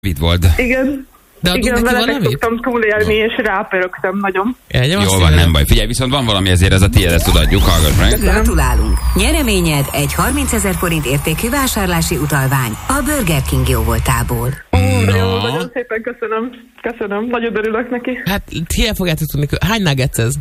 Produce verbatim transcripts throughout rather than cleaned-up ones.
Mit volt? Igen. De igen, veletek tudtam túlélni, és rápörögtem nagyon. Jól van, nem baj. Figyelj, viszont van valami, ezért ez a tiédet tudadjuk, hallgass meg. Gratulálunk! Nyereményed egy harmincezer forint értékű vásárlási utalvány a Burger King jóvoltából. Ó, no. Jó, nagyon szépen köszönöm. Köszönöm, nagyon örülök neki. Hát, hiány fogjátok tudni, hány nuggets ez?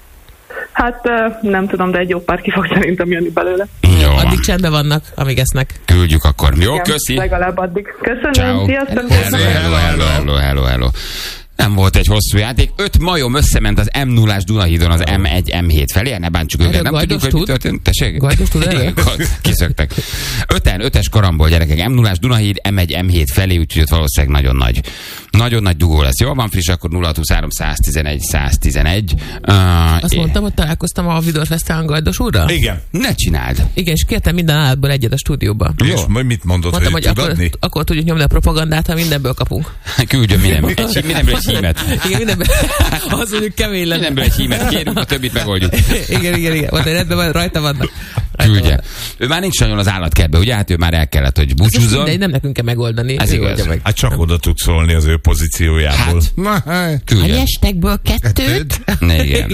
Hát nem tudom, de egy jó pár ki fog szerintem jönni belőle. Jó, addig csendben vannak, amíg esznek. Küldjük akkor. Jó, igen, köszi. Legalább addig. Köszönöm, ciao. Sziasztok. Hello, hello, hello, hello, hello, hello. Nem volt egy hosszú játék. Öt majom összement az em nullás Dunahídon az em egy em hét felé. Ne bántsuk őket. Nem tudjuk, hogy mi történt. Tessék? Gajdos tud erre? Kiszöktek. Öten, ötes karambol, gyerekek. em nullás Dunahíd, em egy em hét felé, úgyhogy ott valószínűleg nagyon nagy. Nagyon nagy dugó lesz. Jól van, friss, akkor nulla hat huszonhárom száztizenegy száztizenegy. Uh, Azt mondtam, hogy találkoztam a Vidor Fesztiválon Gajdos úrral? Igen. Ne csináld. Igen, és kértem minden állatból egyet a stúdióba. Jó. És mit mondod, mondtam, hogy, hogy tud akkor, adni? akkor tudjuk nyomni a propagandát, ha mindenből kapunk. Küldjön mindenből egy, mindenből egy hímet. Igen, mindenből. Az mondjuk kemény lenne. Mindenből egy hímet kérünk, a többit megoldjuk. Igen, igen, igen. Mondta, rendben van, rajta vannak. Küldje. Ő már nincs nagyon az állatkertbe, ugye? Hát ő már el kellett, hogy búcsúzzon. De nem nekünk kell megoldani. Ez igaz. Meg. Hát csak oda tudsz szólni az ő pozíciójából. Hát, küldje. A nyestekből kettőt? Igen.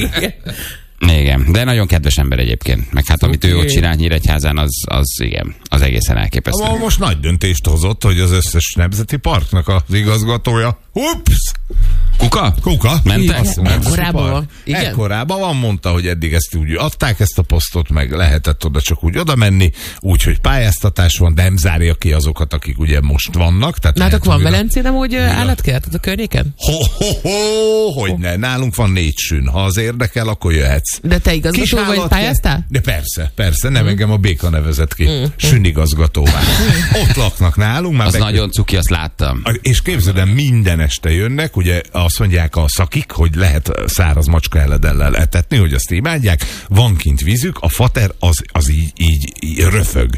Igen, de nagyon kedves ember egyébként. Meg hát amit okay. ő ott csinál Nyíregyházán, az, az igen, az egészen elképesztő. A, most nagy döntést hozott, hogy az összes nemzeti parknak az igazgatója. Ups! Kuka? Kuka. Mentek? Ekkorában van. Ekkorában van, mondta, hogy eddig ezt úgy adták ezt a posztot, meg lehetett oda csak úgy oda menni, úgy, hogy pályáztatás van, de nem zárja ki azokat, akik ugye most vannak. Tehát nálatok van újra... Velencén amúgy állatkert a környéken? Ho, ho, ho, hogy ne, nálunk van négy sün. Ha az érdekel, akkor jöhetsz. De te igazgató vagy, pályáztál? De persze, persze, nem mm. engem a Béka nevezett ki. Mm. Sünigazgatóvá. Ott laknak nálunk. Már az be... nagyon cuki, azt láttam. És képzeld el, minden este jönnek, ugye azt mondják a szakik, hogy lehet száraz macska eledellel etetni, hogy azt imádják. Van kint vízük, a fater az, az így, így, így röfög.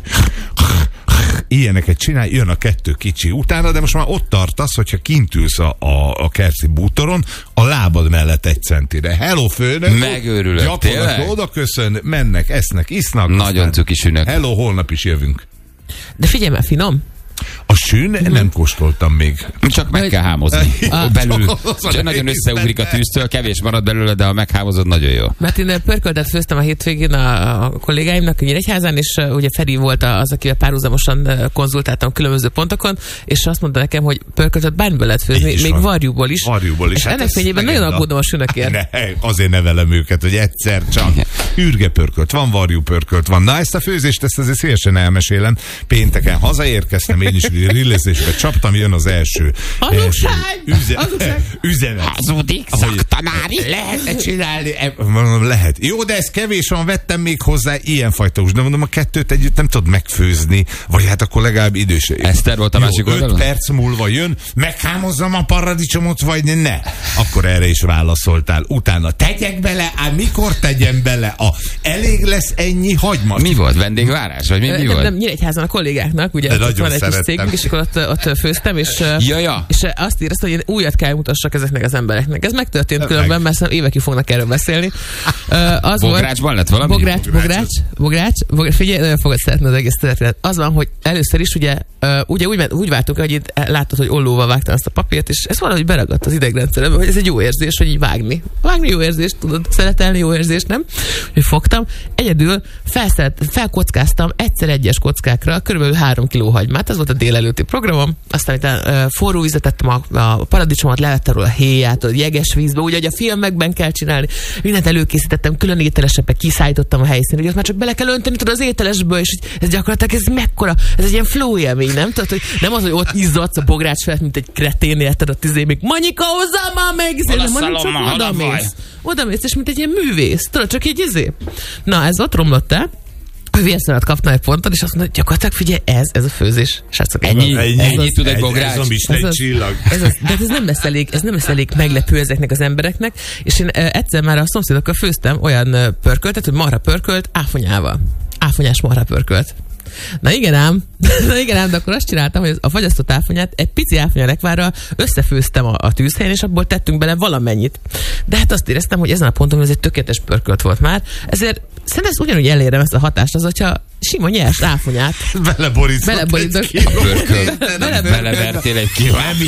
Ilyeneket csinál, jön a kettő kicsi utána, de most már ott tartasz, hogyha kint ülsz a, a, a kerti bútoron, a lábad mellett egy centire. Hello, főnök! Megőrülök, tényleg? Oda köszön, mennek, esznek, isznak. Nagyon cuki sünök. Hello, holnap is jövünk. De figyelj már, finom. A sün mm. nem kóstoltam még. Csak meg kell hámozni. Belül csak nagyon összeugrik a tűztől, kevés marad belőle, de ha meghámozod, nagyon jó. Mert én pörköltet főztem a hétvégén a, a kollégáimnak a Nyíregyházán, és uh, ugye Feri volt az, akivel párhuzamosan uh, konzultáltam különböző pontokon, és azt mondta nekem, hogy pörköltet bármiből lehet főzni, még van. varjúból is. Varjúból is. És hát ennek fényében nagyon aggódom a sünökért. Ne, azért nevelem őket, hogy egyszer csak ürge pörkölt, van varjú pörkölt, van. Na, ezt a főzést, ezt azért szívesen elmesélem. Pénteken hazaérkeztem, én is rillezésbe csaptam, jön az első. Hazugság! Üze, üzenet. Hazudik, szaktanári. Lehet csinálni. Mondom, lehet. Jó, de ez kevés van, vettem még hozzá ilyenfajta hús. De mondom, a kettőt együtt nem tudod megfőzni, vagy hát akkor legalább idős. Eszter volt a jó, másik oldalon? öt perc múlva jön, meghámozzam a paradicsomot, vagy ne. Akkor erre is válaszoltál. Utána tegyek bele, ám mikor tegyem bele? A, elég lesz ennyi hagyma. Mi volt? Vendégvárás? Vagy mi, mi nem, volt? Nem, Nyíregyházan a kollégáknak, ugye ott van egy kis cégünk, és akkor ott, ott főztem, és, ja, ja. és azt éreztem, hogy én újat kell mutassak ezeknek az embereknek. Ez megtörtént különben, mert évekig fognak erről beszélni. Az Bográcsban lett valami? Bogrács, Bogrács, Bogrács, Bogrács, figyelj, nagyon fogod szeretni az egész történet. Az van, hogy először is ugye, ugye úgy, úgy váltunk, hogy itt láttad, hogy ollóval vágtam azt a papírt, és ez valahogy beragadt az idegrendszerembe, hogy ez egy jó érzés, hogy így vágni. Vágni jó érzés, tudod, szeretelni jó érzés, nem? Hogy fogtam, egyedül felszeret, felkockáztam egyszer egyes kockákra körülbelül három kiló hagymát, ez volt a délelőtti programom, aztán utána uh, forró vizet tettem a, a paradicsomat, levettem róla a héját, a jeges vízbe, úgy, hogy a filmekben kell csinálni, mindent előkészítettem, külön ételesebbe kiszállítottam a helyszínre, hogy már csak bele kell önteni, tudod, az ételesből, és ez gyakorlatilag ez mekkora, ez egy ilyen flow élmény, nem? Tudod, hogy nem az, hogy ott izzadsz a Bogrács felett, mint egy kretén, érted, a tizé még Manyika, hozzá már meg, hanem csak oda mész. Oda mész, és mint egy ilyen művész, tudod, csak így izé. Na, ez ott romlott el. Vérszínat kaptam egy ponton, és azt mondta, gyakorlatilag figyelj, ez, ez a főzés. Srácok, ennyi, ennyi, ennyi tud egy Bogrács. Ez a Michelin csillag. Ez az, de ez nem lesz elég, ez nem lesz elég meglepő ezeknek az embereknek, és én e, egyszer már a szomszédokkal főztem olyan pörköltet, hogy marha pörkölt áfonyával. Áfonyás marha pörkölt. Na igen ám, na igen ám, de akkor azt csináltam, hogy a fagyasztott áfonyát egy pici áfonyalekvárral összefőztem a, a tűzhelyen, és abból tettünk bele valamennyit. De hát azt éreztem, hogy ezen a ponton ez egy tökéletes pörkölt volt már, ezért szerintem ezt ugyanúgy elérem ezt a hatást, az, hogyha sima nyers áfonyát Beleborítok beleborítok egy kilót. Pörkölt. Belevertél egy kilót.